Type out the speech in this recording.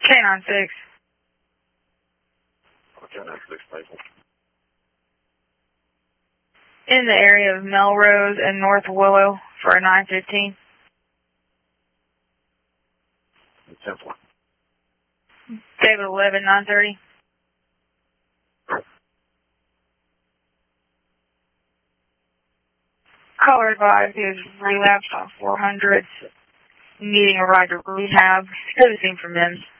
K96. K96, Maple. In the area of Melrose and North Willow for a 915. Temple. David 11, 930. Caller advised he is relapsed on 400s, needing a ride to rehab. Servicing from them.